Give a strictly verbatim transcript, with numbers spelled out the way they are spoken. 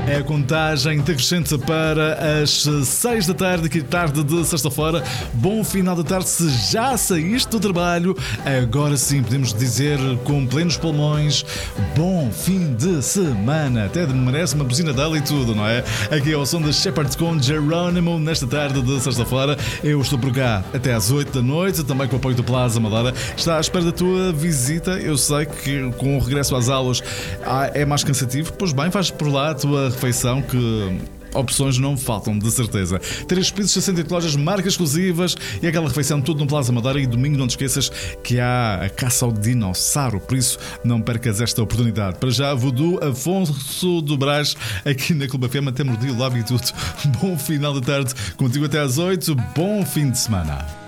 É a contagem decrescente para as seis da tarde, que tarde de sexta-feira. Bom final de tarde. Se já saíste do trabalho, agora sim podemos dizer com plenos pulmões: bom fim de semana. Até merece uma buzina dela e tudo, não é? Aqui é o som da Shepherd com Geronimo nesta tarde de sexta-feira. Eu estou por cá até às oito da noite, também com o apoio do Plaza Madeira. Está à espera da tua visita. Eu sei que com o regresso às aulas é mais cansativo. Pois bem, faz por lá a tua refeição, que opções não faltam, de certeza. Três pisos, sessenta lojas, marcas exclusivas e aquela refeição tudo no Plaza Madeira. E domingo não te esqueças que há a caça ao dinossauro, por isso não percas esta oportunidade. Para já, Voodoo Afonso do Brás, aqui na Clube F M, até mordi o lábio e tudo. Bom final de tarde, contigo até às oito, bom fim de semana.